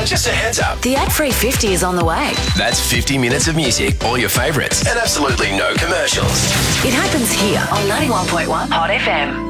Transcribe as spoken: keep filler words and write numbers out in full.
Just a heads up. The ad-free fifty is on the way. That's fifty minutes of music, all your favourites, and absolutely no commercials. It happens here on ninety-one point one Hot F M.